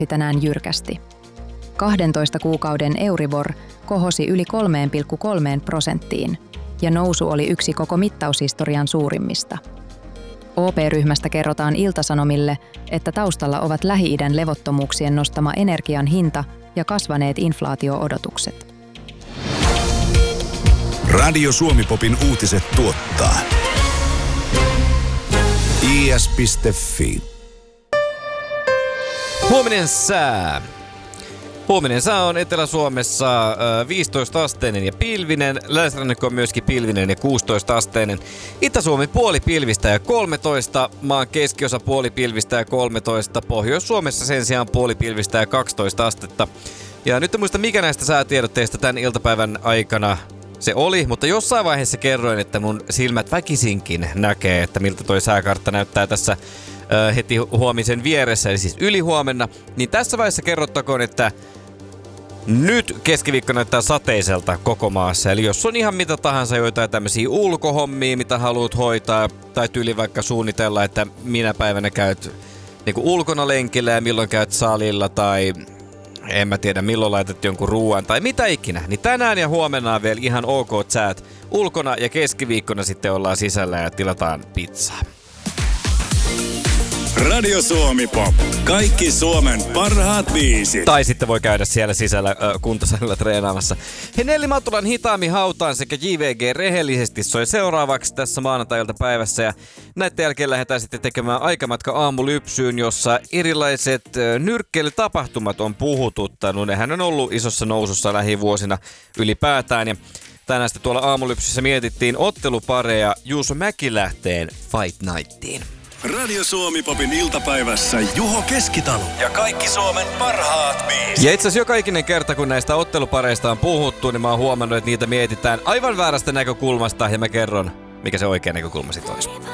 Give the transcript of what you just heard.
tänään jyrkästi. 12 kuukauden Euribor kohosi yli 3,3% ja nousu oli yksi koko mittaushistorian suurimmista. OP-ryhmästä kerrotaan Ilta-Sanomille, että taustalla ovat Lähi-idän levottomuuksien nostama energian hinta ja kasvaneet inflaatio-odotukset. Radio Suomi-popin uutiset tuottaa is.fi. Huominen sää. Huominen sää on Etelä-Suomessa 15-asteinen ja pilvinen. Länsirannikko on myöskin pilvinen ja 16-asteinen. Itä-Suomi puolipilvistä ja 13. Maan keskiosa puolipilvistä ja 13. Pohjois-Suomessa sen sijaan puolipilvistä ja 12 astetta. Ja nyt en muista mikä näistä säätiedotteista tämän iltapäivän aikana se oli, mutta jossain vaiheessa kerroin, että mun silmät väkisinkin näkee, että miltä toi sääkartta näyttää tässä heti huomisen vieressä, eli siis ylihuomenna. Niin tässä vaiheessa kerrottakoon, että nyt keskiviikko näyttää sateiselta koko maassa. Eli jos on ihan mitä tahansa joitain tämmöisiä ulkohommia, mitä haluat hoitaa, tai tyyli vaikka suunnitella, että minä päivänä käyt niinku ulkona lenkillä ja milloin käyt salilla, tai en mä tiedä milloin laitat jonkun ruoan, tai mitä ikinä. Niin tänään ja huomenna on vielä ihan ok säät ulkona, ja keskiviikkona sitten ollaan sisällä ja tilataan pizzaa. Radio Suomi Pop. Kaikki Suomen parhaat biisit. Tai sitten voi käydä siellä sisällä kuntosalilla treenaamassa. He Nelli Matulan Hitaammin hautaan sekä JVG Rehellisesti soi seuraavaksi tässä maanantai-iltapäivässä. Ja näiden jälkeen lähdetään sitten tekemään aikamatka aamulypsyyn, jossa erilaiset nyrkkeilytapahtumat on puhututtanut. Nehän on ollut isossa nousussa lähivuosina ylipäätään. Ja tänään sitten tuolla aamulypsyssä mietittiin ottelupareja Juuso Mäkilähteen Fight Nightiin. Radio Suomi Popin iltapäivässä Juho Keskitalo ja kaikki Suomen parhaat biisit. Ja itse asiassa joka ikinen kerta, kun näistä ottelupareista on puhuttu, niin mä oon huomannut, että niitä mietitään aivan väärästä näkökulmasta, ja mä kerron, mikä se oikea näkökulma sit olisi.